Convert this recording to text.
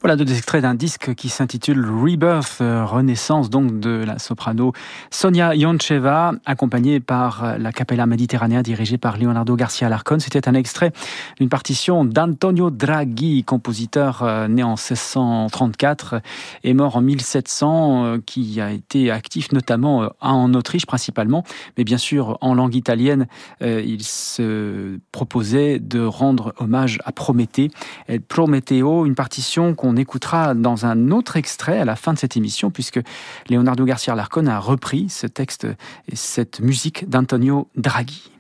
Voilà deux extraits d'un disque qui s'intitule Rebirth, renaissance donc de la soprano Sonia Yoncheva, accompagnée par la Capella Mediterranea dirigée par Leonardo Garcia Alarcón. C'était un extrait d'une partition d'Antonio Draghi, compositeur né en 1634 et mort en 1700, qui a été actif notamment en Autriche principalement, mais bien sûr en langue italienne. Il se proposait de rendre hommage à Prométhée. Prométheo, une partition qu'on écoutera dans un autre extrait à la fin de cette émission, puisque Leonardo Garcia Alarcón a repris ce texte et cette musique d'Antonio Draghi.